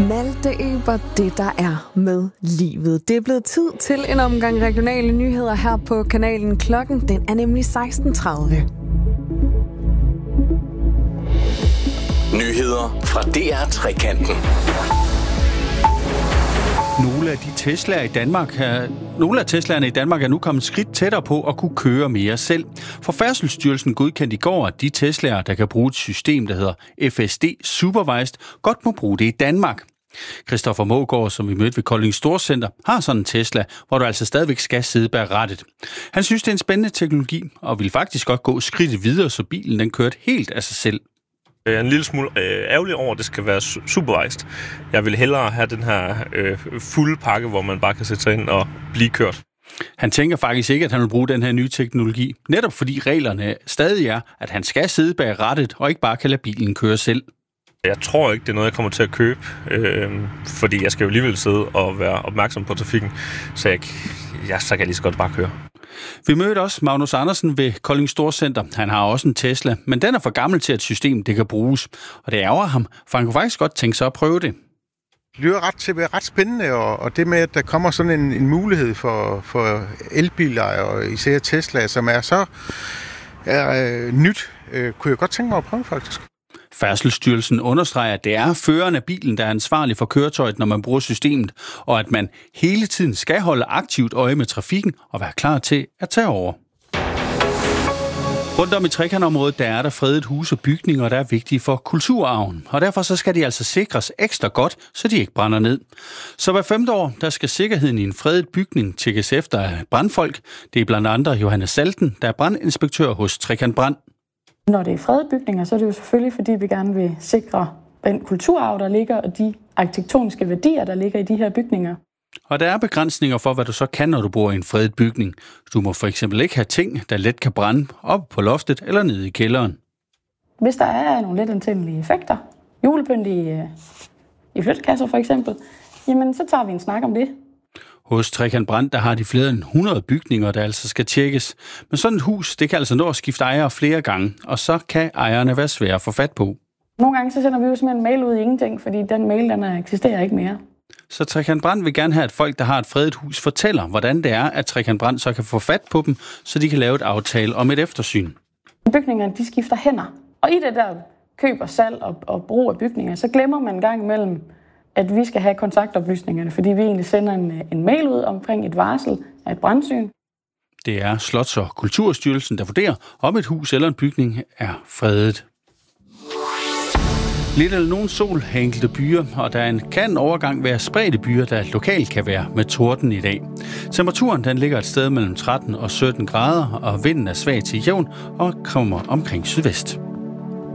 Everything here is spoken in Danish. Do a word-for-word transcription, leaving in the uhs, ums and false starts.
Malte Ebert, det der er med livet. Det er blevet tid til en omgang regionale nyheder her på kanalen. Klokken den er nemlig seksten tredive. Nyheder fra D R Trekanten. Nogle af de Teslaer i Danmark er, nogle af Teslaerne i Danmark er nu kommet skridt tættere på at kunne køre mere selv. For Færdselsstyrelsen godkendte i går, at de Teslaer, der kan bruge et system, der hedder F S D Supervised, godt må bruge det i Danmark. Christoffer Mågaard, som vi mødte ved Kolding Storcenter, har sådan en Tesla, hvor du altså stadigvæk skal sidde bag rattet. Han synes, det er en spændende teknologi, og vil faktisk godt gå skridtet videre, så bilen den kørte helt af sig selv. Jeg er en lille smule øh, ærgerlig over, at det skal være supervised. Jeg vil hellere have den her øh, fulde pakke, hvor man bare kan sætte sig ind og blive kørt. Han tænker faktisk ikke, at han vil bruge den her nye teknologi, netop fordi reglerne stadig er, at han skal sidde bag rattet og ikke bare kan lade bilen køre selv. Jeg tror ikke, det er noget, jeg kommer til at købe, øh, fordi jeg skal jo alligevel sidde og være opmærksom på trafikken, så, jeg, ja, så kan jeg lige så godt bare køre. Vi mødte også Magnus Andersen ved Kolding Storcenter. Han har også en Tesla, men den er for gammel til, at et system det kan bruges. Og det ærger ham, for han kunne faktisk godt tænke sig at prøve det. Det lyder ret til at være ret spændende, og, og det med, at der kommer sådan en, en mulighed for, for elbiler, og især Tesla, som er så er, øh, nyt, øh, kunne jeg godt tænke mig at prøve faktisk. Færdselsstyrelsen understreger, at det er føreren af bilen, der er ansvarlig for køretøjet, når man bruger systemet, og at man hele tiden skal holde aktivt øje med trafikken og være klar til at tage over. Rundt om i Trekantområdet, der er der fredet huse og bygninger, der er vigtige for kulturarven, og derfor så skal de altså sikres ekstra godt, så de ikke brænder ned. Så hver femte år, der skal sikkerheden i en fredet bygning tjekkes efter af brandfolk. Det er blandt andre Johannes Salten, der er brandinspektør hos Trekant Brand. Når det er fredede bygninger, så er det jo selvfølgelig, fordi vi gerne vil sikre den kulturarv, der ligger, og de arkitektoniske værdier, der ligger i de her bygninger. Og der er begrænsninger for, hvad du så kan, når du bor i en fredet bygning. Du må for eksempel ikke have ting, der let kan brænde op på loftet eller nede i kælderen. Hvis der er nogle let antændelige effekter, julepynt i, i flyttekasser for eksempel, jamen så tager vi en snak om det. Hos Trekant Brand, der har de flere end hundrede bygninger, der altså skal tjekkes. Men sådan et hus, det kan altså nå at skifte ejere flere gange, og så kan ejerne være svære at få fat på. Nogle gange så sender vi jo simpelthen en mail ud i ingenting, fordi den mail, den eksisterer ikke mere. Så Trekant Brand vil gerne have, at folk, der har et fredet hus, fortæller, hvordan det er, at Trekant Brand så kan få fat på dem, så de kan lave et aftale om et eftersyn. Bygningerne, de skifter hænder. Og i det der køb og salg og, og brug af bygninger, så glemmer man en gang imellem, at vi skal have kontaktoplysningerne, fordi vi egentlig sender en, en mail ud omkring et varsel af et brandsyn. Det er Slots- og Kulturstyrelsen, der vurderer, om et hus eller en bygning er fredet. Lidt eller nogen sol har enkelte byer, og der kan en overgang være spredte byer, der lokalt kan være med torden i dag. Temperaturen den ligger et sted mellem tretten og sytten grader, og vinden er svag til jævn og kommer omkring sydvest.